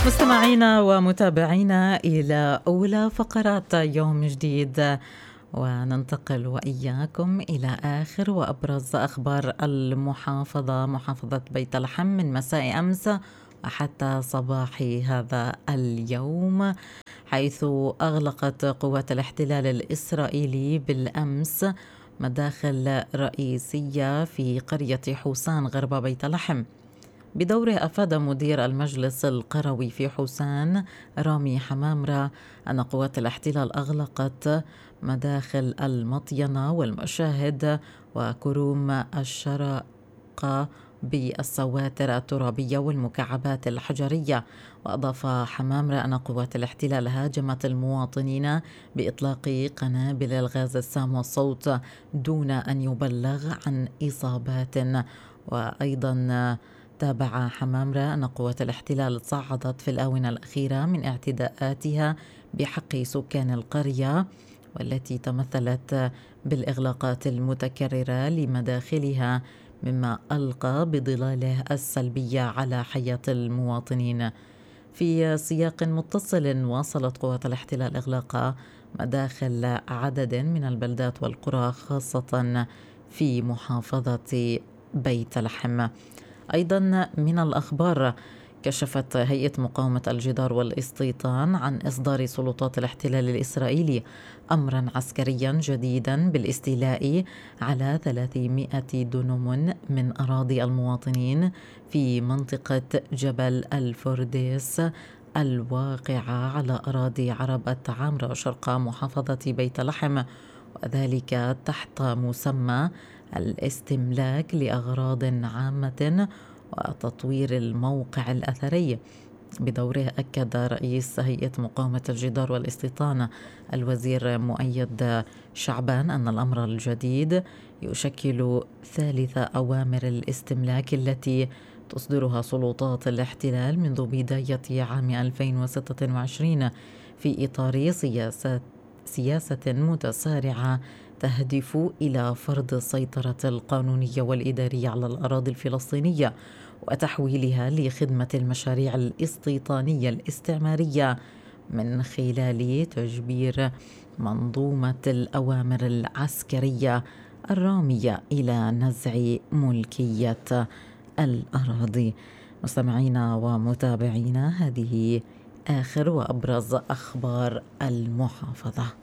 مستمعينا ومتابعينا إلى أولى فقرات يوم جديد، وننتقل وإياكم إلى آخر وأبرز أخبار محافظة بيت لحم من مساء أمس وحتى صباح هذا اليوم، حيث أغلقت قوات الاحتلال الإسرائيلي بالأمس مداخل رئيسية في قرية حوسان غرب بيت لحم. بدوره أفاد مدير المجلس القروي في حوسان رامي حمامرة أن قوات الاحتلال أغلقت مداخل المطينة والمشاهد وكروم الشرق بالسواتر الترابية والمكعبات الحجرية. وأضاف حمامرة أن قوات الاحتلال هاجمت المواطنين بإطلاق قنابل الغاز السام والصوت دون أن يبلغ عن إصابات. وأيضا تابع حمامرة أن قوات الاحتلال تصعدت في الآونة الأخيرة من اعتداءاتها بحق سكان القرية، والتي تمثلت بالإغلاقات المتكررة لمداخلها، مما ألقى بظلاله السلبية على حياة المواطنين. في سياق متصل، واصلت قوات الاحتلال إغلاق مداخل عدد من البلدات والقرى خاصة في محافظة بيت لحم. أيضا من الأخبار، كشفت هيئة مقاومة الجدار والاستيطان عن إصدار سلطات الاحتلال الإسرائيلي أمرا عسكريا جديدا بالاستيلاء على 300 دنم من أراضي المواطنين في منطقة جبل الفرديس الواقعة على أراضي عرب التعامرة شرق محافظة بيت لحم، وذلك تحت مسمى الاستملاك لأغراض عامة وتطوير الموقع الأثري. بدوره أكد رئيس هيئة مقاومة الجدار والاستيطان الوزير مؤيد شعبان أن الأمر الجديد يشكل ثالث أوامر الاستملاك التي تصدرها سلطات الاحتلال منذ بداية عام 2026 في إطار سياسة متسارعة تهدف إلى فرض السيطرة القانونية والإدارية على الأراضي الفلسطينية وتحويلها لخدمة المشاريع الاستيطانية الاستعمارية من خلال تجبير منظومة الأوامر العسكرية الرامية إلى نزع ملكية الأراضي. مستمعينا ومتابعينا، هذه آخر وأبرز أخبار المحافظة.